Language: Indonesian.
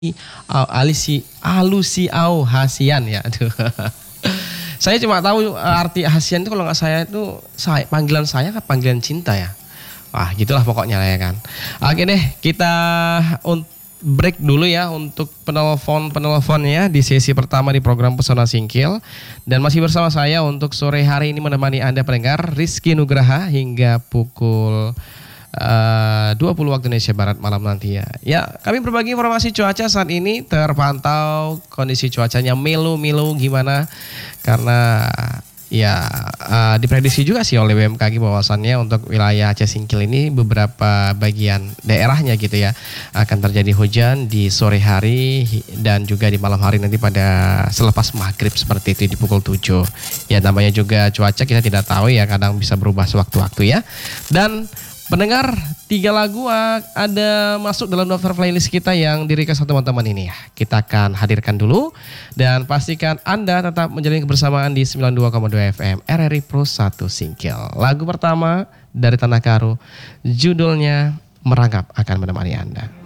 Alusiau Hasian ya. Aduh. Saya cuma tahu arti Hasian itu kalau nggak saya itu panggilan saya kan panggilan cinta ya. Wah, gitulah pokoknya ya kan. Oke deh, kita break dulu ya untuk penelponnya di sesi pertama di program Pesona Singkil. Dan masih bersama saya untuk sore hari ini menemani Anda pendengar Rizky Nugraha hingga pukul 20 waktu Indonesia Barat malam nanti ya. Ya, kami berbagi informasi cuaca saat ini terpantau kondisi cuacanya melu-melu gimana karena ya diprediksi juga sih oleh BMKG bahwasannya untuk wilayah Aceh Singkil ini beberapa bagian daerahnya gitu ya akan terjadi hujan di sore hari dan juga di malam hari nanti pada selepas maghrib seperti itu di pukul 7. Ya namanya juga cuaca kita tidak tahu ya, kadang bisa berubah sewaktu-waktu ya. Dan pendengar, 3 lagu ada masuk dalam daftar playlist kita yang di-request teman-teman ini ya. Kita akan hadirkan dulu dan pastikan Anda tetap menjalin kebersamaan di 92,2 FM RRI Pro 1 Singkil. Lagu pertama dari Tanah Karo, judulnya Merangkap akan menemani Anda.